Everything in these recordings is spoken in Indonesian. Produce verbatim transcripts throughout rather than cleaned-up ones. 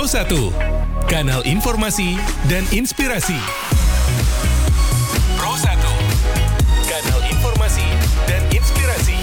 Pro satu, kanal informasi dan inspirasi. Pro satu, kanal informasi dan inspirasi.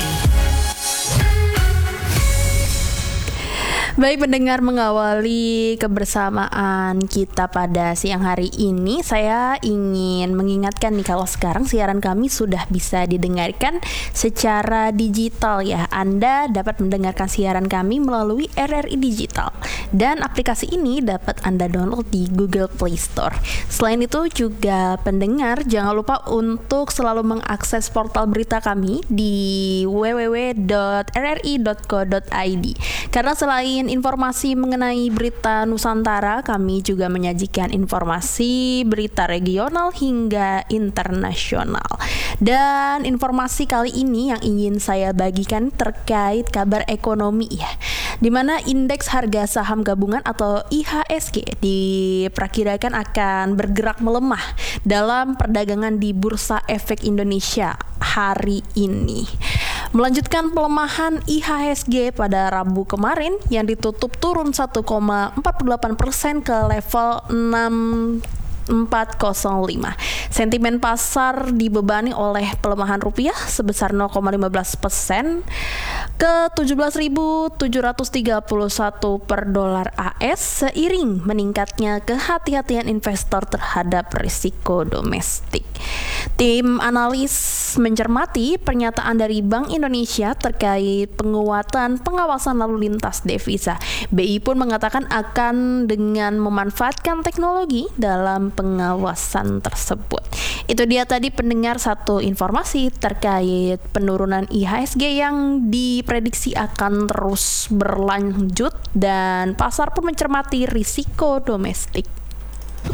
Baik pendengar, mengawali kebersamaan kita pada siang hari ini, saya ingin mengingatkan nih kalau sekarang siaran kami sudah bisa didengarkan secara digital ya. Anda dapat mendengarkan siaran kami melalui R R I Digital dan aplikasi ini dapat Anda download di Google Play Store. Selain itu juga pendengar jangan lupa untuk selalu mengakses portal berita kami di w w w dot r r i dot co dot i d karena selain informasi mengenai berita Nusantara, kami juga menyajikan informasi berita regional hingga internasional. Dan informasi kali ini yang ingin saya bagikan terkait kabar ekonomi ya, di mana indeks harga saham gabungan atau I H S G diperkirakan akan bergerak melemah dalam perdagangan di Bursa Efek Indonesia hari ini. Melanjutkan pelemahan I H S G pada Rabu kemarin yang ditutup turun satu koma empat puluh delapan persen ke level enam empat nol lima. Sentimen pasar dibebani oleh pelemahan rupiah sebesar nol koma lima belas persen ke tujuh belas ribu tujuh ratus tiga puluh satu per dolar A S seiring meningkatnya kehati-hatian investor terhadap risiko domestik. Tim analis mencermati pernyataan dari Bank Indonesia terkait penguatan pengawasan lalu lintas devisa. B I pun mengatakan akan dengan memanfaatkan teknologi dalam pengawasan tersebut. Itu dia tadi pendengar satu informasi terkait penurunan I H S G yang diprediksi akan terus berlanjut dan pasar pun mencermati risiko domestik.